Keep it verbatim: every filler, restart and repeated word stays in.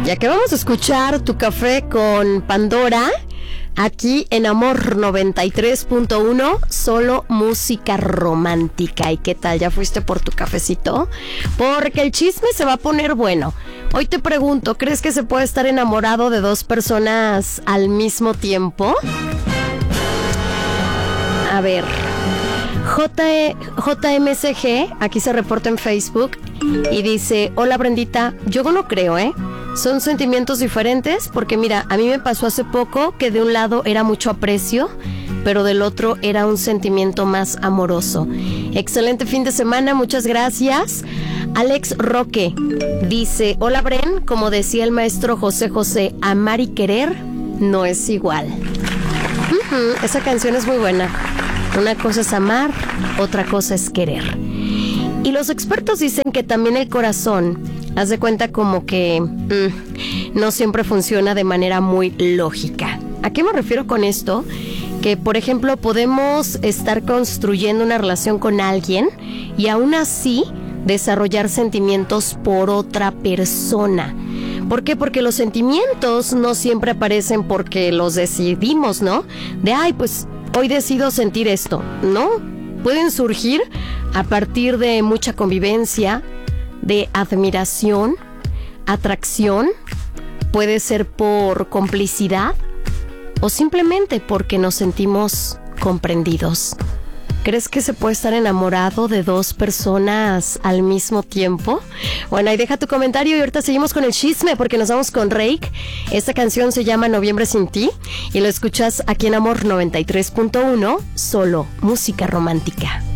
Ya que vamos a escuchar Tu Café con Pandora, aquí en Amor noventa y tres punto uno, solo música romántica. ¿Y qué tal? ¿Ya fuiste por tu cafecito? Porque el chisme se va a poner bueno. Hoy te pregunto, ¿crees que se puede estar enamorado de dos personas al mismo tiempo? A ver, J- JMCG, aquí se reporta en Facebook y dice: hola Brendita, yo no creo, ¿eh? Son sentimientos diferentes porque mira, a mí me pasó hace poco que de un lado era mucho aprecio, pero del otro era un sentimiento más amoroso. Excelente fin de semana, muchas gracias. Alex Roque dice: hola Bren, como decía el maestro José José, amar y querer no es igual. Uh-huh, esa canción es muy buena. Una cosa es amar, otra cosa es querer. Y los expertos dicen que también el corazón, haz de cuenta como que mmm, no siempre funciona de manera muy lógica. ¿A qué me refiero con esto? Que, por ejemplo, podemos estar construyendo una relación con alguien y aún así desarrollar sentimientos por otra persona. ¿Por qué? Porque los sentimientos no siempre aparecen porque los decidimos, ¿no? De, ay, pues hoy decido sentir esto, ¿no? Pueden surgir a partir de mucha convivencia, de admiración, atracción, puede ser por complicidad o simplemente porque nos sentimos comprendidos. ¿Crees que se puede estar enamorado de dos personas al mismo tiempo? Bueno, ahí deja tu comentario y ahorita seguimos con el chisme porque nos vamos con Rake. Esta canción se llama Noviembre sin ti y lo escuchas aquí en Amor noventa y tres punto uno, solo música romántica.